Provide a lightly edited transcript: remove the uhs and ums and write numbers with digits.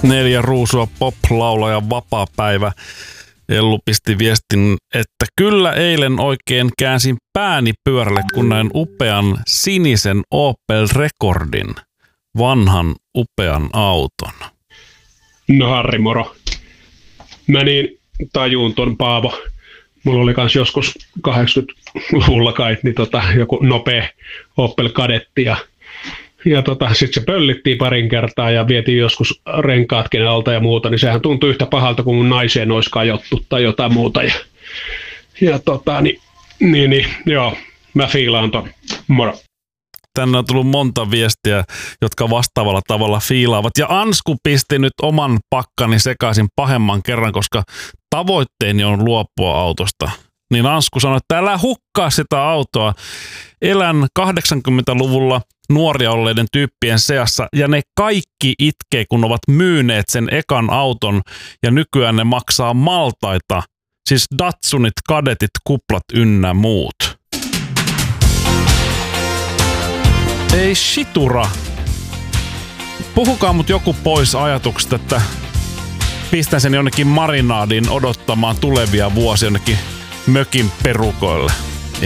4 ruusua pop-laulaja vapaapäivä. Ellu pisti viestin, että kyllä eilen oikein käänsin pääni pyörälle, kun näin upean sinisen Opel Recordin, vanhan upean auton. No Harri, moro. Mä niin tajuun ton Paavo. Mulla oli kans joskus 80-luvulla kai niin joku nopea Opel Kadetti ja sitten se pöllittiin parin kertaa ja vietiin joskus renkaatkin alta ja muuta, niin sehän tuntui yhtä pahalta kuin mun naiseen olisi kajottu tai jotain muuta. Joo, mä fiilaan ton. Moro. Tänne on tullut monta viestiä, jotka vastaavalla tavalla fiilaavat. Ja Ansku pisti nyt oman pakkani sekaisin pahemman kerran, koska tavoitteeni on luopua autosta. Niin Ansku sanoi, että älä hukkaa sitä autoa. Elän 80-luvulla nuoria olleiden tyyppien seassa ja ne kaikki itkee, kun ovat myyneet sen ekan auton ja nykyään ne maksaa maltaita. Siis Datsunit, Kadetit, Kuplat ynnä muut. Ei shitura. Puhukaa mut joku pois ajatuksesta, että pistän sen jonnekin marinaadiin odottamaan tulevia vuosia jonnekin mökin perukoille.